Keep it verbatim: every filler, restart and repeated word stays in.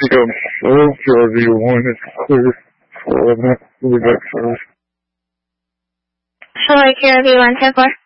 become so pure V one is clear for the next service. Hello, Kira V one ten four.